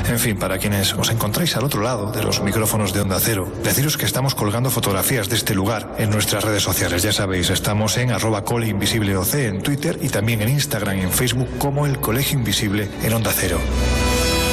En fin, para quienes os encontráis al otro lado de los micrófonos de Onda Cero, deciros que estamos colgando fotografías de este lugar en nuestras redes sociales. Ya sabéis, estamos en @coleinvisibleoc en Twitter y también en Instagram y en Facebook como El Colegio Invisible en Onda Cero.